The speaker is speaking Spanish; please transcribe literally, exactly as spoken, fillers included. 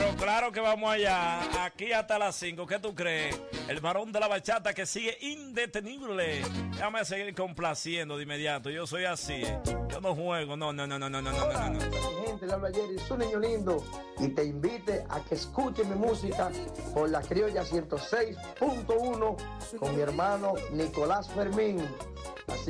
Pero claro que vamos allá, aquí hasta las cinco. ¿Qué tú crees? El varón de la bachata que sigue indetenible. Déjame seguir complaciendo de inmediato. Yo soy así, ¿eh? Yo no juego, no, no, no, no, no, no, no, no, no. Mi gente, le habla Jerry, su niño lindo, y te invite a que escuche mi música por la criolla ciento seis punto uno con mi hermano Nicolás Fermín.